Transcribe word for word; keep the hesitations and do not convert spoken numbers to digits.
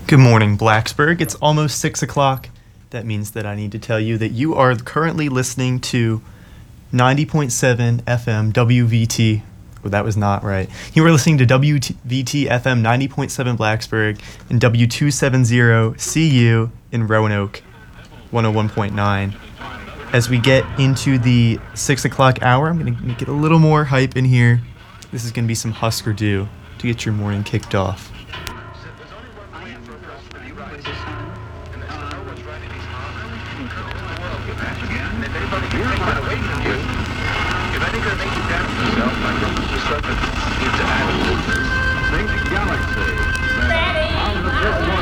Good morning, Blacksburg. It's almost six o'clock. That means that I need to tell you that you are currently listening to ninety point seven F M W V T. Oh, that was not right. You are listening to W V T F M ninety point seven Blacksburg and W two seventy C U in Roanoke, one oh one point nine. As we get into the six o'clock hour, I'm going to make it a little more hype in here. This is going to be some Husker Du to get your morning kicked off. Galaxy.